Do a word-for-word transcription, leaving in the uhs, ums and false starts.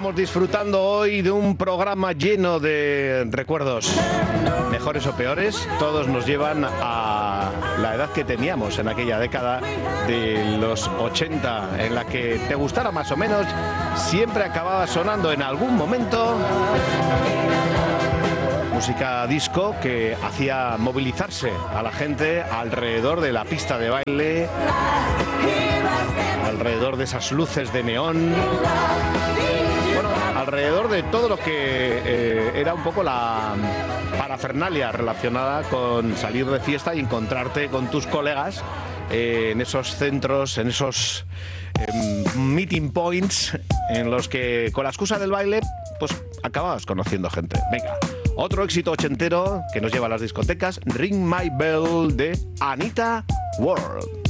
Estamos disfrutando hoy de un programa lleno de recuerdos, mejores o peores. Todos nos llevan a la edad que teníamos en aquella década de los ochenta, en la que te gustara más o menos, siempre acababa sonando en algún momento música disco que hacía movilizarse a la gente alrededor de la pista de baile, alrededor de esas luces de neón, bueno, alrededor de todo lo que eh, era un poco la parafernalia relacionada con salir de fiesta y encontrarte con tus colegas eh, en esos centros, en esos eh, meeting points en los que con la excusa del baile pues acababas conociendo gente. Venga, otro éxito ochentero que nos lleva a las discotecas, Ring My Bell de Anita Ward.